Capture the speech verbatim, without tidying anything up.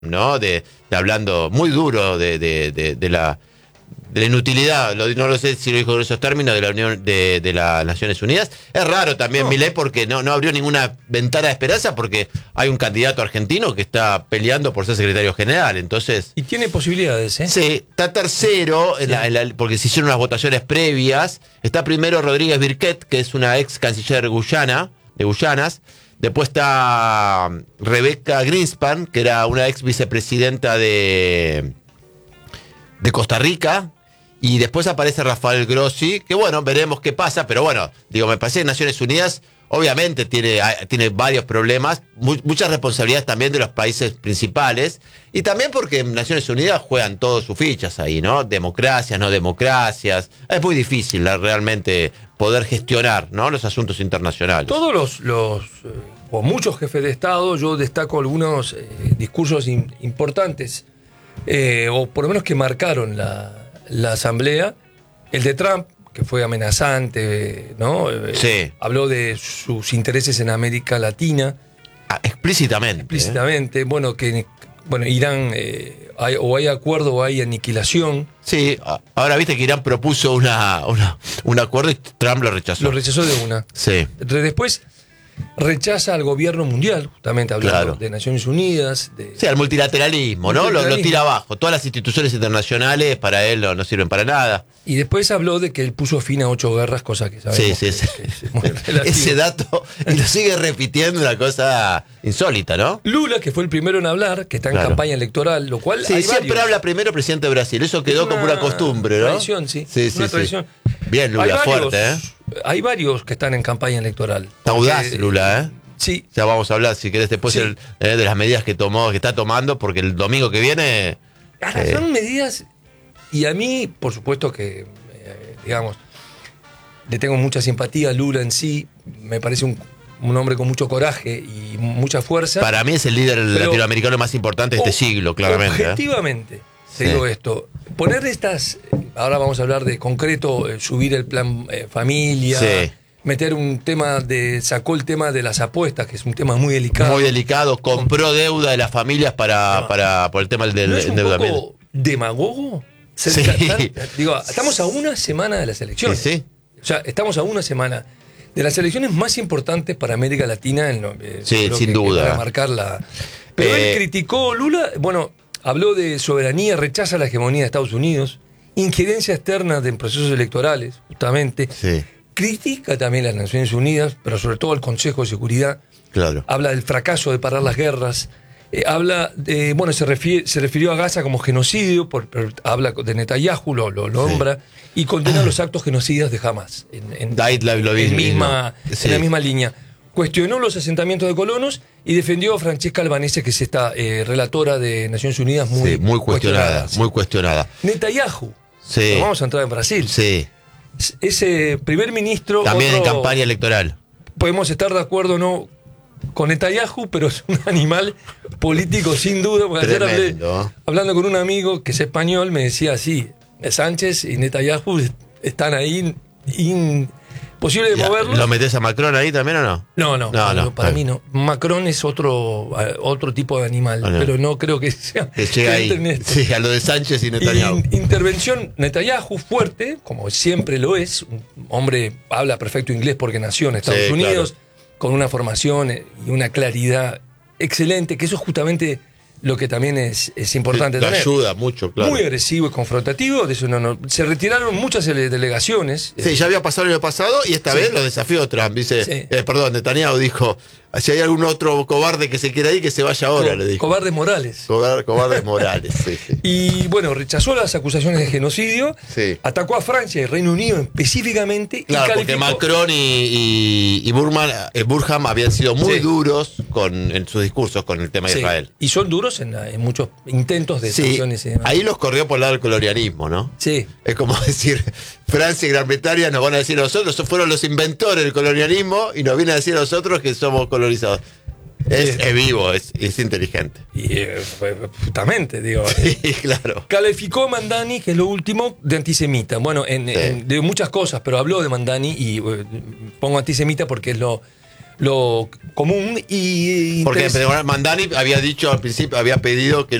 ¿no? De, de hablando muy duro de, de, de, de la de la inutilidad, lo, no lo sé si lo dijo en esos términos, de la Unión de, de las Naciones Unidas. Es raro también, no. Milei, porque no, no abrió ninguna ventana de esperanza, porque hay un candidato argentino que está peleando por ser secretario general, entonces... Y tiene posibilidades, ¿eh? Sí, está tercero, sí. en la, en la, porque se hicieron unas votaciones previas. Está primero Rodríguez Birquet, que es una ex canciller Guyana, de Guyanas. Después está Rebeca Greenspan, que era una ex vicepresidenta de, de Costa Rica. Y después aparece Rafael Grossi, que bueno, veremos qué pasa, pero bueno, digo, me parece que Naciones Unidas obviamente tiene, tiene varios problemas, mu muchas responsabilidades también de los países principales, y también porque en Naciones Unidas juegan todas sus fichas ahí, ¿no? Democracias, no democracias, es muy difícil realmente poder gestionar, ¿no?, los asuntos internacionales. Todos los, los o muchos jefes de Estado, yo destaco algunos eh, discursos in, importantes, eh, o por lo menos que marcaron la... la asamblea. El de Trump, que fue amenazante, ¿no? Sí. Habló de sus intereses en América Latina. Ah, explícitamente. Explícitamente. ¿eh? Bueno, que bueno, Irán, eh, hay, o hay acuerdo o hay aniquilación. Sí, ahora viste que Irán propuso una, una, un acuerdo y Trump lo rechazó. Lo rechazó de una. Sí. Después rechaza al gobierno mundial, justamente hablando claro. de Naciones Unidas. De, sí, al multilateralismo, ¿no? Lo, lo tira abajo. Todas las instituciones internacionales para él no, no sirven para nada. Y después habló de que él puso fin a ocho guerras, cosa que sabemos. Sí, sí, que, sí. que es ese dato, y lo sigue repitiendo, una cosa insólita, ¿no? Lula, que fue el primero en hablar, que está en claro. campaña electoral, lo cual sí, hay siempre varios. habla primero presidente de Brasil. Eso quedó una como una costumbre, ¿no? Tradición, sí. Sí, sí, una sí. tradición. Bien, Lula, varios, fuerte, ¿eh? Hay varios que están en campaña electoral. Está audaz, Lula, ¿eh? Sí. Ya vamos a hablar, si querés, después sí. el, eh, de las medidas que tomó, que está tomando, porque el domingo que viene... Ahora, eh, son medidas, y a mí, por supuesto que, eh, digamos, le tengo mucha simpatía a Lula en sí, me parece un, un hombre con mucho coraje y mucha fuerza. Para mí es el líder latinoamericano más importante de este siglo, claramente. Objetivamente, ¿eh? te digo sí. esto, poner estas, ahora vamos a hablar de concreto, eh, subir el plan eh, familia... Sí. Meter un tema de... Sacó el tema de las apuestas, que es un tema muy delicado. Muy delicado. Compró deuda de las familias para, no. para por el tema del ¿No es un endeudamiento. Poco demagogo? Sí. Tan, digo, estamos a una semana de las elecciones. Sí, sí. O sea, estamos a una semana de las elecciones más importantes para América Latina. En, eh, sí, sin que, duda. Que para marcar la... Pero eh, él criticó Lula, bueno, habló de soberanía, rechaza la hegemonía de Estados Unidos, injerencia externa en procesos electorales, justamente. Sí. Critica también las Naciones Unidas, pero sobre todo el Consejo de Seguridad. Claro. Habla del fracaso de parar las guerras. Eh, habla de, bueno, se, refiere, se refirió a Gaza como genocidio, por, por, habla de Netanyahu, lo, lo nombra, sí. y condena los actos genocidas de Hamas. En, en, en, en, misma, sí. en la misma línea. Cuestionó los asentamientos de colonos y defendió a Francesca Albanese, que es esta eh, relatora de Naciones Unidas muy, sí, muy cuestionada. cuestionada sí. Muy cuestionada. Netanyahu. Sí. Vamos a entrar en Brasil. Sí. Ese primer ministro... También otro, en campaña electoral. Podemos estar de acuerdo o no con Netanyahu, pero es un animal político sin duda. Porque ayer hablé, hablando con un amigo que es español, me decía así, Sánchez y Netanyahu están ahí imposible de ya, moverlos. ¿Lo metés a Macron ahí también o no? No, no, no, no para no. mí no. Macron es otro, otro tipo de animal, oh, no. pero no creo que sea... Que llega ahí, sí, a lo de Sánchez y Netanyahu. Y, intervención, Netanyahu fuerte, como siempre lo es, un hombre habla perfecto inglés porque nació en Estados sí, Unidos, claro. con una formación y una claridad excelente, que eso es justamente lo que también es, es importante sí, tener. Ayuda mucho, claro. Muy agresivo y confrontativo, de eso no, no. Se retiraron muchas delegaciones. Sí, ya había pasado el año pasado y esta sí. vez lo desafió Trump. Dice, sí. eh, perdón, Netanyahu dijo, si hay algún otro cobarde que se quiera ir, que se vaya ahora, Co le dijo. Cobardes Morales. Cobar cobardes Morales, sí, sí. Y bueno, rechazó las acusaciones de genocidio, sí. atacó a Francia y Reino Unido específicamente. Claro, y porque Macron y, y, y Burman, eh, Burham habían sido muy sí. duros con, en sus discursos con el tema de sí. Israel. Y son duros en, en muchos intentos de sí. sanciones. Y ahí los corrió por el lado del colonialismo, ¿no? Sí. Es como decir, Francia y Gran Bretaña nos van a decir a nosotros, fueron los inventores del colonialismo y nos vienen a decir a nosotros que somos colonizados. Es, es vivo, es, es inteligente. Y eh, justamente, digo. Sí, claro. Calificó a Mandani, que es lo último, de antisemita. Bueno, en, sí. en, de muchas cosas, pero habló de Mandani y eh, pongo antisemita porque es lo lo común y... Porque interes- Mandani había dicho al principio, había pedido que